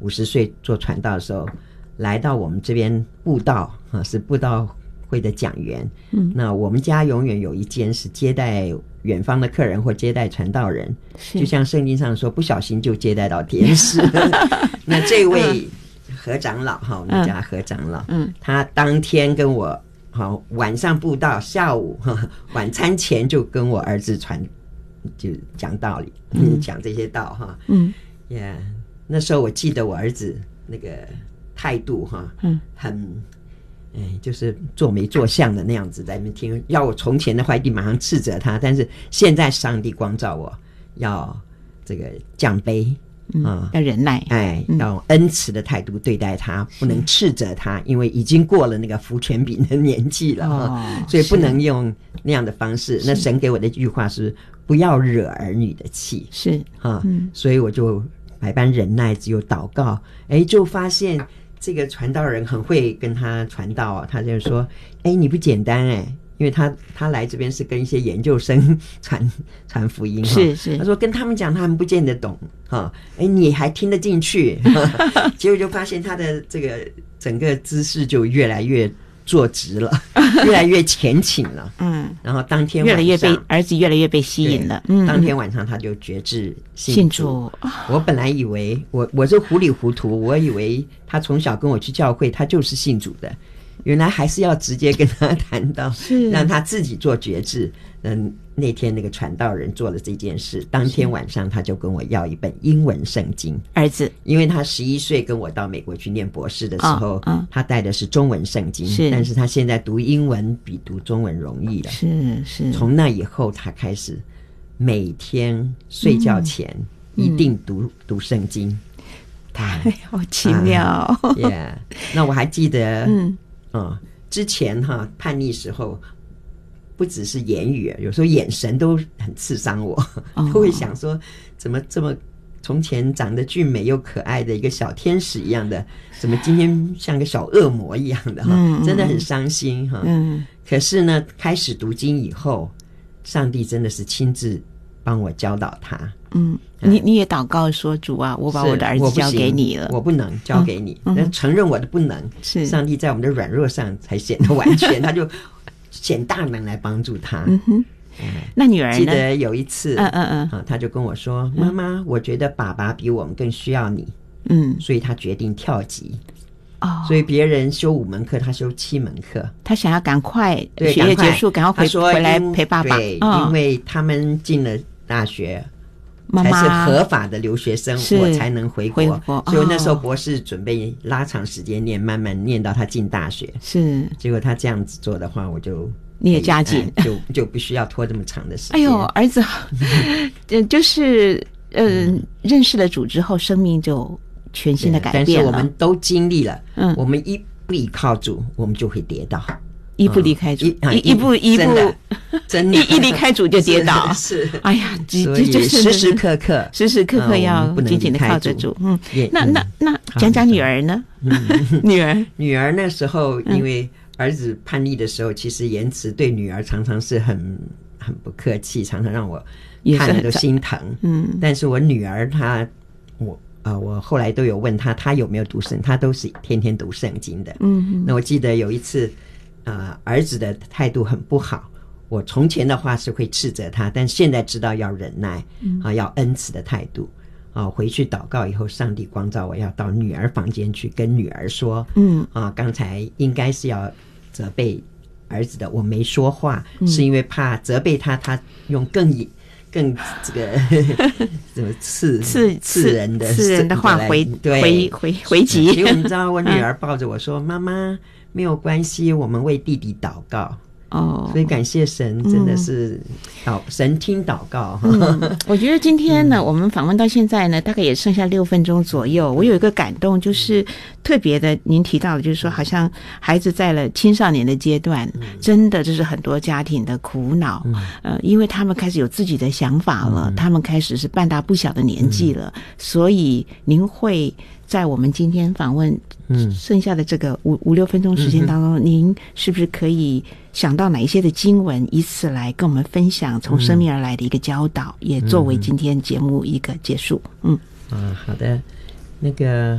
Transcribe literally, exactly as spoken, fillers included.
五十岁做传道的时候，来到我们这边布道啊，是布道会的讲员。嗯，那我们家永远有一间是接待远方的客人或接待传道人，就像圣经上说，不小心就接待到天使。那这位何长老哈，我们家何长老，嗯，他当天跟我好晚上布道，下午晚餐前就跟我儿子传，就讲道理，嗯，讲这些道哈，嗯，呀、yeah, 那时候我记得我儿子那个态度哈，嗯，很。哎，就是做没做相的那样子在那边听，要我从前的话一定马上斥责他，但是现在上帝光照我要这个降卑啊、 嗯，要忍耐， 哎，要恩慈的态度对待他，不能斥责他，因为已经过了那个服权柄的年纪了、哦、所以不能用那样的方式。那神给我的一句话是不要惹儿女的气， 是啊、嗯，所以我就百般忍耐，只有祷告，哎，就发现这个传道人很会跟他传道啊，他就说：“哎，你不简单哎，因为他他来这边是跟一些研究生传传福音， 是是。 他说跟他们讲，他们不见得懂哈，哎，你还听得进去，结果就发现他的这个整个姿势就越来越坐直了，越来越前倾了，嗯，然后当天晚上越来越被儿子越来越被吸引了，嗯， 当天晚上他就决志信主。我本来以为我我是糊里糊涂，我以为他从小跟我去教会，他就是信主的，原来还是要直接跟他谈到，让他自己做决志。嗯，那天那个传道人做了这件事，当天晚上他就跟我要一本英文圣经。 儿子， 因为他十一岁跟我到美国去念博士的时候，哦哦、他带的是中文圣经，是，但是他现在读英文比读中文容易了。 是是。 从那以后，他开始每天睡觉前一定读、嗯、读圣经。 太好奇妙、 啊、yeah 那我还记得，嗯，嗯之前哈叛逆时候。不只是言语，有时候眼神都很刺伤我，哦、都会想说，怎么这么从前长得俊美又可爱的一个小天使一样的，怎么今天像个小恶魔一样的哈、嗯，真的很伤心哈。嗯，可是呢，开始读经以后，上帝真的是亲自帮我教导他。 嗯，你你也祷告说，主啊，我把我的儿子交给你了， 我 不, 我不能交给你，那、嗯、承认我的不能，是上帝在我们的软弱上才显得完全，他就。显大能来帮助他。 嗯哼，那女儿呢？ 记得有一次， 嗯嗯嗯， 啊，他就跟我说：“妈妈、嗯，我觉得爸爸比我们更需要你。”嗯，所以他决定跳级。哦，所以别人修五门课，他修七门课。 他想要赶快学业结束，赶快回回来陪爸爸。 对、哦，因为他们进了大学。妈妈才是合法的留学生，我才能回国。回国，所以那时候博士准备拉长时间念，慢慢念到他进大学。 是， 结果他这样子做的话，我就你也加紧， 哎、就就不需要拖这么长的时间。 哎呦，儿子，呃，就是呃、嗯，认识了主之后，生命就全新的改变了。 但是我们都经历了，嗯，我们一不依靠主，我们就会跌倒。 一步离开主， 嗯、 一一步一步， 真的一一离开主就跌倒。 是，是哎呀， 所以时时刻刻， 时时刻刻要紧紧的靠着主。嗯，那那那讲讲女儿呢？女儿， 女儿那时候因为儿子叛逆的时候，其实言辞对女儿常常是很很不客气，常常让我看了都心疼。嗯，但是我女儿她，我。啊、呃，我后来都有问她，她有没有读圣，她都是天天读圣经的。嗯，那我记得有一次。啊、呃，儿子的态度很不好。我从前的话是会斥责他，但现在知道要忍耐，嗯、啊，要恩慈的态度。啊，回去祷告以后，上帝光照我要到女儿房间去跟女儿说，嗯，啊，刚才应该是要责备儿子的，我没说话，嗯、是因为怕责备他，他用更更这个什么刺刺刺人的刺人的话回回回回击。 结果你知道，我女儿抱着我说：“妈妈。”没有关系，我们为弟弟祷告。哦，所以感谢神，真的是祷、嗯、神听祷告。 嗯、我觉得今天呢、嗯，我们访问到现在呢，大概也剩下六分钟左右。我有一个感动，就是特别的，您提到的，就是说，好像孩子在了青少年的阶段，嗯、真的这是很多家庭的苦恼。嗯、呃，因为他们开始有自己的想法了，嗯、他们开始是半大不小的年纪了，嗯、所以您会。在我们今天访问剩下的这个五五六分钟时间当中、嗯，您是不是可以想到哪一些的经文，以此来跟我们分享从生命而来的一个教导，嗯、也作为今天节目一个结束？嗯， 啊，好的，那个